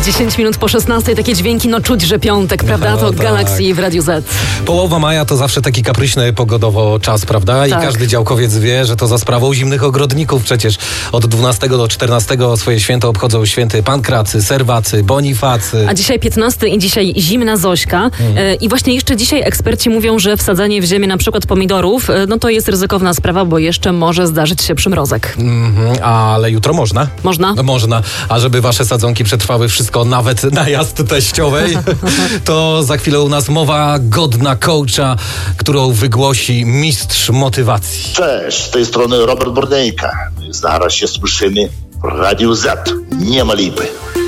10 minut po 16, takie dźwięki, no czuć, że piątek, prawda? No, to tak. Galaxy w Radiu Z. Połowa maja to zawsze taki kapryśny pogodowo czas, prawda? I Tak. każdy działkowiec wie, że to za sprawą zimnych ogrodników przecież od 12 do 14 swoje święto obchodzą święty Pankracy, Serwacy, Bonifacy. A dzisiaj 15 i dzisiaj zimna Zośka. I właśnie jeszcze dzisiaj eksperci mówią, że wsadzanie w ziemię na przykład pomidorów, no to jest ryzykowna sprawa, bo jeszcze może zdarzyć się przymrozek. Ale jutro można? Można? Można. A żeby wasze sadzonki przetrwały wszystko, nawet najazd teściowej, to za chwilę u nas mowa godna coacha, którą wygłosi mistrz motywacji. Cześć, z tej strony Robert Bordejka. Zaraz się słyszymy w Radiu Z. Nie ma lipy.